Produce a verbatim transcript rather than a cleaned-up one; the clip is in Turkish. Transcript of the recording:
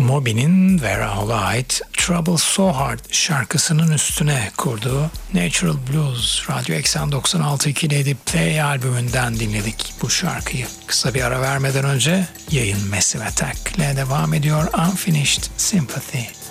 Moby'nin Vera'ya ait Trouble So Hard şarkısının üstüne kurduğu Natural Blues, Radyo Eksen doksan altı nokta iki Lady Play albümünden dinledik bu şarkıyı. Kısa bir ara vermeden önce yayın Massive Attack ile devam ediyor. Unfinished Sympathy.